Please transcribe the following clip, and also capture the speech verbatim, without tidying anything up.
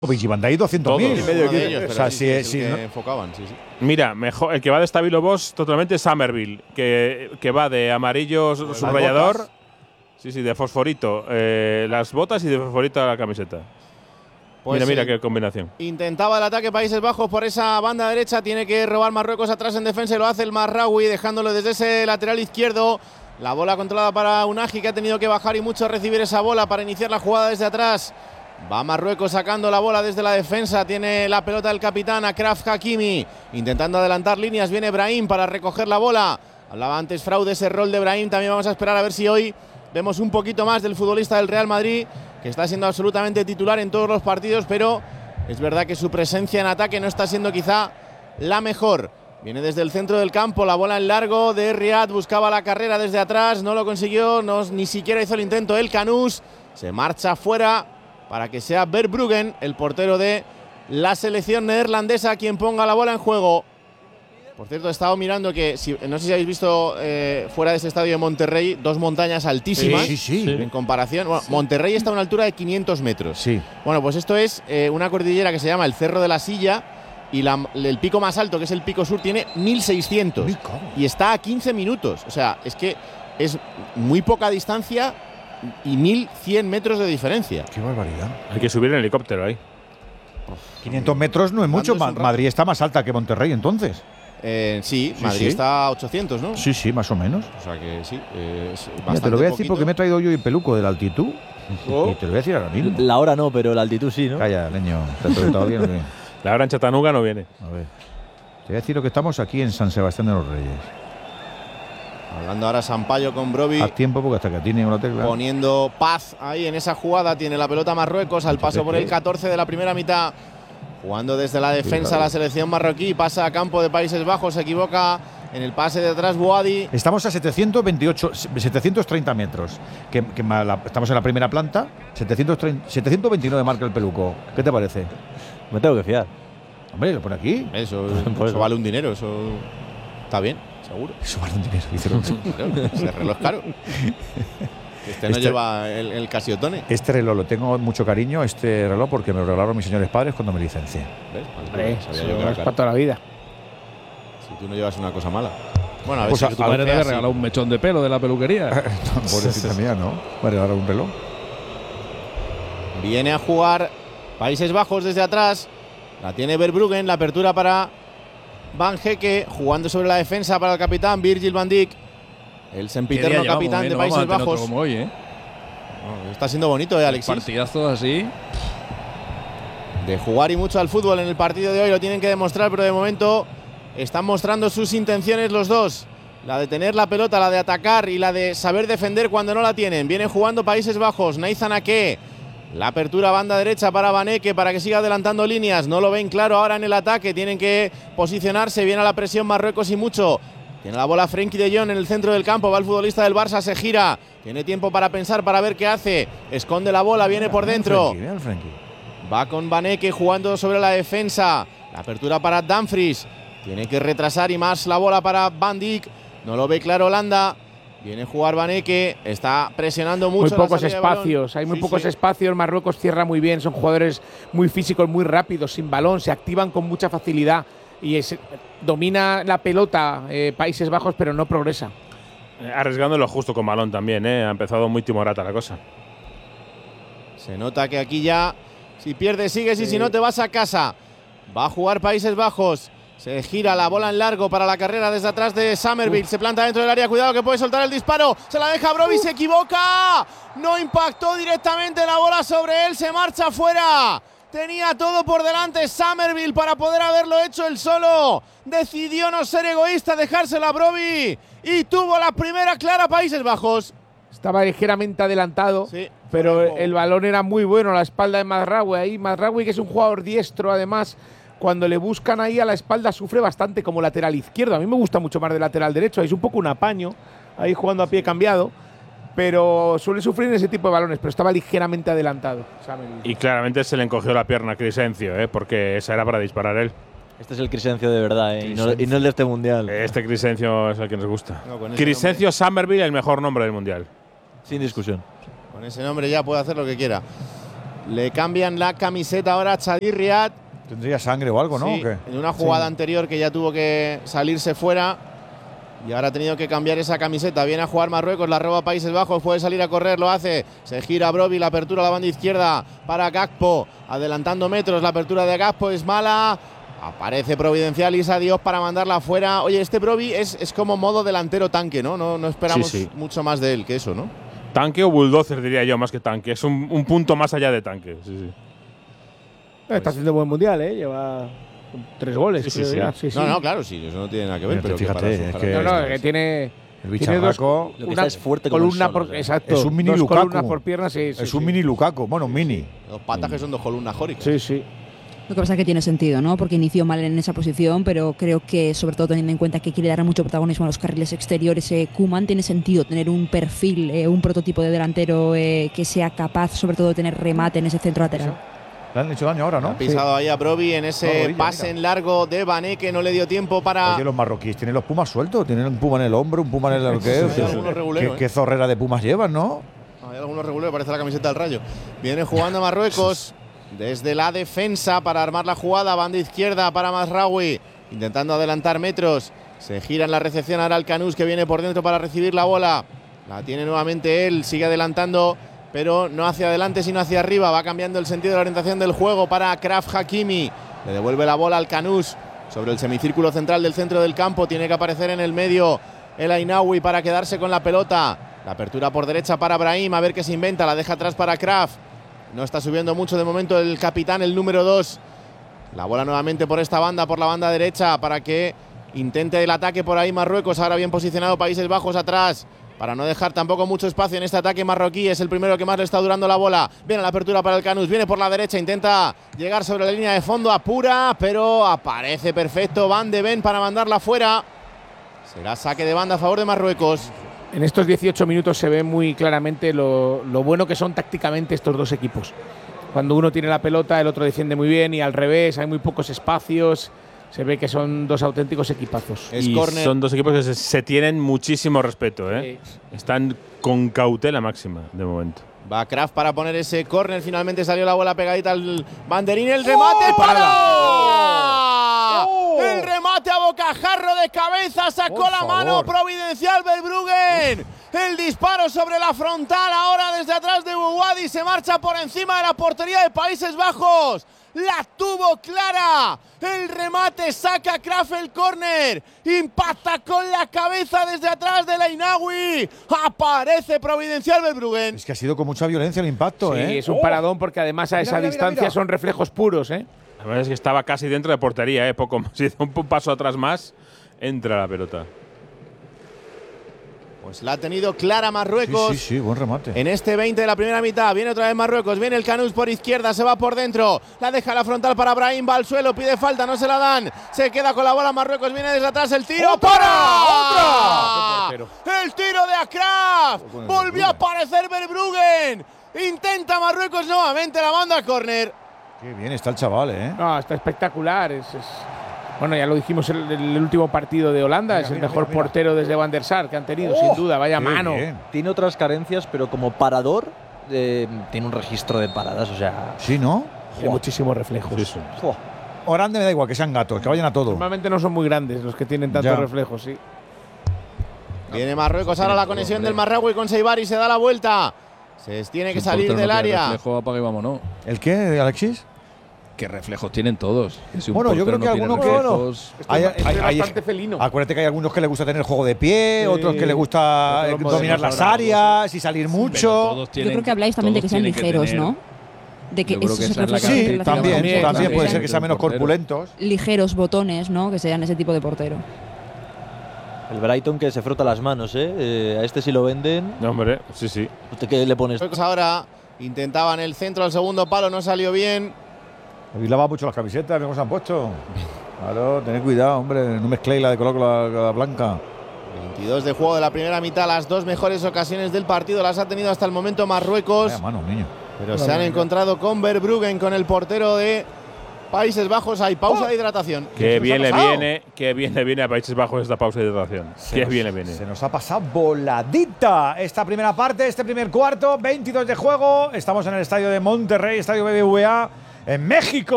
Vigibandai doscientos mil. O sea, sí, sí, ¿no? enfocaban, sí, sí. Mira, mejor, el que va de Stabilo Boss totalmente es Somerville, que, que va de amarillo subrayador. Sí, sí, de fosforito eh, las botas y de fosforito la camiseta. Pues mira, mira sí, qué combinación. Intentaba el ataque Países Bajos por esa banda derecha. Tiene que robar Marruecos atrás en defensa y lo hace el Marraoui, dejándolo desde ese lateral izquierdo. La bola controlada para Unagi, que ha tenido que bajar y mucho a recibir esa bola para iniciar la jugada desde atrás. Va Marruecos sacando la bola desde la defensa. Tiene la pelota el capitán Achraf Hakimi, intentando adelantar líneas. Viene Brahim para recoger la bola. Hablaba antes Frau de ese rol de Brahim. También vamos a esperar a ver si hoy vemos un poquito más del futbolista del Real Madrid, que está siendo absolutamente titular en todos los partidos, pero es verdad que su presencia en ataque no está siendo quizá la mejor. Viene desde el centro del campo, la bola en largo de Riyad, buscaba la carrera desde atrás, no lo consiguió, no, ni siquiera hizo el intento el Canús. Se marcha fuera para que sea Verbruggen, el portero de la selección neerlandesa, quien ponga la bola en juego. Por cierto, he estado mirando que, si, no sé si habéis visto eh, fuera de este estadio de Monterrey, dos montañas altísimas. Sí, sí, sí. En comparación, bueno, sí. Monterrey está a una altura de quinientos metros. Sí. Bueno, pues esto es eh, una cordillera que se llama el Cerro de la Silla, y la, el pico más alto, que es el pico sur, tiene mil seiscientos. Y está a quince minutos. O sea, es que es muy poca distancia y mil cien metros de diferencia. Qué barbaridad. Hay que subir en helicóptero ahí. quinientos metros no es mucho. Ma Madrid está más alta que Monterrey, entonces. Eh, sí, sí, Madrid sí. está a ochocientos, ¿no? Sí, sí, más o menos. O sea que sí. Eh, es Mira, te lo voy a decir poquito. porque me he traído yo el peluco de la altitud. Oh. Y te lo voy a decir ahora mismo. La hora no, pero la altitud sí, ¿no? Calla, leño. ¿Está bien o qué? La hora en Chattanooga no viene. A ver. Te voy a decir lo que estamos aquí en San Sebastián de los Reyes. Hablando ahora Sampaio con Brovi. A tiempo porque hasta que tiene una tecla. Poniendo paz ahí en esa jugada. Tiene la pelota Marruecos al paso por el catorce de la primera mitad. Jugando desde la defensa la selección marroquí. Pasa a campo de Países Bajos. Se equivoca en el pase de atrás Bouadi. Estamos a setecientos veintiocho, setecientos treinta metros. Que, que la, estamos en la primera planta. setecientos treinta, setecientos veintinueve marca el peluco. ¿Qué te parece? Me tengo que fiar. Hombre, lo pone aquí. Eso, eso vale un dinero. Eso está bien, seguro. Eso vale un dinero. Dice claro, ese reloj es caro. Este no este, lleva el, el Casiotone. Este reloj lo tengo mucho cariño, este reloj, porque me lo regalaron mis señores padres cuando me licencié. ¿Ves? Hombre, eso yo que es para toda la vida. Si tú no llevas una cosa mala. Bueno, a ver pues si a, tu madre te regaló un mechón de pelo de la peluquería. No, pobrecita mía, ¿no? Me regalaron un reloj. Viene a jugar Países Bajos desde atrás. La tiene Verbruggen, la apertura para Van Hecke, jugando sobre la defensa para el capitán Virgil van Dijk. El sempiterno capitán de Países Bajos. Como hoy, ¿eh? No, está siendo bonito, ¿eh, Alexis? Partidazos así. De jugar y mucho al fútbol en el partido de hoy, lo tienen que demostrar, pero de momento están mostrando sus intenciones los dos. La de tener la pelota, la de atacar y la de saber defender cuando no la tienen. Vienen jugando Países Bajos, Neizan Ake. La apertura banda derecha para Vaneke para que siga adelantando líneas. No lo ven claro ahora en el ataque. Tienen que posicionarse. Viene a la presión Marruecos y mucho. Tiene la bola Frenkie de Jong en el centro del campo. Va el futbolista del Barça, se gira. Tiene tiempo para pensar, para ver qué hace. Esconde la bola, viene por dentro. Va con Vaneke jugando sobre la defensa. La apertura para Dumfries. Tiene que retrasar y más la bola para Van Dijk. No lo ve claro Holanda. Viene a jugar Vaneke, está presionando mucho. Muy pocos espacios, hay muy sí, pocos sí. espacios. Marruecos cierra muy bien, son jugadores muy físicos, muy rápidos, sin balón, se activan con mucha facilidad y es, domina la pelota eh, Países Bajos, pero no progresa. Eh, arriesgando lo justo con balón también, eh. ha empezado muy timorata la cosa. Se nota que aquí ya, si pierdes sigues y sí. si no te vas a casa. Va a jugar Países Bajos. Se gira la bola en largo para la carrera desde atrás de Somerville. Se planta dentro del área. Cuidado que puede soltar el disparo. Se la deja Brovi. Se equivoca. No impactó directamente la bola sobre él. Se marcha fuera. Tenía todo por delante Somerville para poder haberlo hecho él solo. Decidió no ser egoísta, dejársela a Brovi. Y tuvo la primera clara Países Bajos. Estaba ligeramente adelantado, sí, pero el, el balón era muy bueno a la espalda de Mazraoui. Ahí Mazraoui, que es un jugador diestro además. Cuando le buscan ahí a la espalda sufre bastante como lateral izquierdo. A mí me gusta mucho más de lateral derecho. Ahí es un poco un apaño, ahí jugando a pie cambiado. Pero suele sufrir en ese tipo de balones, pero estaba ligeramente adelantado. Y claramente se le encogió la pierna a Crescencio, ¿eh? porque esa era para disparar él. Este es el Crescencio de verdad, ¿eh? y, no, y no el de este mundial. Este Crescencio es el que nos gusta. No, Crescencio Somerville, el mejor nombre del mundial. Sin discusión. Con ese nombre ya puede hacer lo que quiera. Le cambian la camiseta ahora a Chadi Riad. Tendría sangre o algo, ¿no? Sí, ¿O qué? en una jugada Sí. anterior que ya tuvo que salirse fuera y ahora ha tenido que cambiar esa camiseta. Viene a jugar Marruecos, la roba Países Bajos, puede salir a correr, lo hace. Se gira Brobbey, la apertura a la banda izquierda para Gakpo, adelantando metros, la apertura de Gakpo es mala. Aparece Providencial y Dios para mandarla afuera. Oye, este Brobbey es, es como modo delantero tanque, ¿no? No, no esperamos Sí, sí. mucho más de él que eso, ¿no? Tanque o bulldozer, diría yo, más que tanque. Es un, un punto más allá de tanque. Sí, sí. Está haciendo buen mundial, ¿eh? Lleva tres goles. Sí, sí, creo sí. ya. Sí, sí. No, no, claro, sí, eso no tiene nada que ver. Pero Pero que fíjate, para su- es para que- su- No, no, que tiene. El tiene bicharraco dos- Lo que una está es fuerte como el columna sol, por, o sea. exacto. es un mini dos Lukaku. columnas por pierna, sí, sí, es sí. un mini Lukaku. Bueno, un mini. Los patas que son dos columnas jóricas. Sí, sí. Lo que pasa es que tiene sentido, ¿no? Porque inició mal en esa posición, pero creo que, sobre todo teniendo en cuenta que quiere dar mucho protagonismo a los carriles exteriores, eh, Koeman, tiene sentido tener un perfil, eh, un prototipo de delantero eh, que sea capaz, sobre todo, de tener remate en ese centro lateral. Le han hecho daño ahora, ¿no? Ha pisado ahí a Brobbey en ese No, rodilla, pase mira. en largo de Bané que no le dio tiempo para. Oye, los marroquíes tienen los pumas sueltos. Tienen un puma en el hombro, un puma en el. ¿Qué, Hay algunos reguleros, ¿Qué, ¿eh? qué zorrera de pumas llevan, no? Hay algunos reguleros, parece la camiseta del Rayo. Viene jugando Marruecos desde la defensa para armar la jugada. Banda izquierda para Mazraoui, intentando adelantar metros. Se gira en la recepción ahora el Canús, que viene por dentro para recibir la bola. La tiene nuevamente él, sigue adelantando, pero no hacia adelante sino hacia arriba. Va cambiando el sentido de la orientación del juego para Kraf Hakimi. Le devuelve la bola al Canús sobre el semicírculo central del centro del campo. Tiene que aparecer en el medio el Ainaoui para quedarse con la pelota. La apertura por derecha para Brahim, a ver qué se inventa. La deja atrás para Kraf. No está subiendo mucho de momento el capitán, el número dos. La bola nuevamente por esta banda, por la banda derecha, para que intente el ataque por ahí Marruecos. Ahora bien posicionado Países Bajos atrás, para no dejar tampoco mucho espacio en este ataque marroquí. Es el primero que más le está durando la bola. Viene la apertura para el Canús, viene por la derecha, intenta llegar sobre la línea de fondo, apura, pero aparece perfecto Van de Ven para mandarla fuera. Será saque de banda a favor de Marruecos. En estos dieciocho minutos se ve muy claramente lo, lo bueno que son tácticamente estos dos equipos. Cuando uno tiene la pelota, el otro defiende muy bien, y al revés, hay muy pocos espacios. Se ve que son dos auténticos equipazos. Es Y córner. son dos equipos que se, se tienen muchísimo respeto, ¿eh? Están con cautela máxima de momento. Va Kraf para poner ese córner. Finalmente salió la bola pegadita al banderín. El remate ¡Oh! para. ¡Oh! El remate a bocajarro de cabeza. Sacó Por la favor. mano Providencial Verbruggen. El disparo sobre la frontal. Ahora desde atrás de Bouhaddi. Se marcha por encima de la portería de Países Bajos. La tuvo clara. El remate saca Kraf el córner. Impacta con la cabeza desde atrás de Ainaoui. Aparece Providencial Verbruggen. Es que ha sido con mucha violencia el impacto, Sí, ¿eh? es un paradón porque además a Mira, esa mira, mira, distancia mira. son reflejos puros, ¿eh? La verdad es que estaba casi dentro de portería, ¿eh? Poco más. Si hizo un paso atrás más, entra la pelota. Pues la ha tenido clara Marruecos. Sí, sí, sí, buen remate. En este veinte de la primera mitad, viene otra vez Marruecos, viene el Canús por izquierda, se va por dentro, la deja la frontal para Brahim, va al suelo, pide falta, no se la dan, se queda con la bola Marruecos, viene desde atrás el tiro, ¡Otra! ¡para! ¡Qué portero! El tiro de Akraf, Con el volvió a Verbruggen. aparecer Verbruggen, intenta Marruecos nuevamente, la manda a córner. Qué bien está el chaval, ¿eh? No, está espectacular. Es, es- Bueno, ya lo dijimos en el, el último partido de Holanda. Mira, es el mira, mejor mira, mira. portero desde Van der Sar que han tenido, ¡Oh! sin duda. Vaya Qué mano. bien. Tiene otras carencias, pero como parador eh, tiene un registro de paradas, o sea… Sí, ¿no? Tiene muchísimos reflejos. ¡fua! O grande me da igual, que sean gatos, que vayan a todo. Normalmente no son muy grandes los que tienen tantos Ya. reflejos, sí. Viene Marruecos, ahora la conexión del Marraoui con Seibari, se da la vuelta. Se tiene que Si un salir portero del no tiene área. reflejo, apaga y vámonos. ¿El qué, Alexis? ¿Qué reflejos tienen todos? Que si un Bueno, yo portero creo que no tiene alguno que- reflejos, Hay- Este hay- es hay- bastante felino. Acuérdate que hay algunos que les gusta tener juego de pie, Sí. otros que les gusta Otros eh, los dominar modernos las ahora, áreas y salir pero mucho. todos Yo tienen- creo que habláis también de que todos sean tienen ligeros, tener- ¿no? De que Yo creo eso que se esa es la refleja en Sí, la también, También, también, también. puede ser que De sean un menos portero. corpulentos. ligeros botones, ¿no? Que sean ese tipo de portero. El Brighton que se frota las manos, ¿eh? Eh, A este si lo venden, No, hombre, sí, sí. ¿usted qué le pones? Marruecos ahora intentaban el centro al segundo palo, no salió bien. Habéis lavado mucho las camisetas, ¿cómo se han puesto? Claro, tened cuidado, hombre, no mezcléis la de color con la, con la blanca. veintidós de juego de la primera mitad, las dos mejores ocasiones del partido las ha tenido hasta el momento Marruecos, Vaya mano, niño. pero se han encontrado con Verbruggen, con el portero de Países Bajos hay pausa oh. de hidratación. Qué bien le viene, qué bien le viene a Países Bajos esta pausa de hidratación. Se qué nos, bien le viene. Se nos ha pasado voladita esta primera parte, este primer cuarto, veintidós de juego. Estamos en el estadio de Monterrey, estadio B B V A, en México.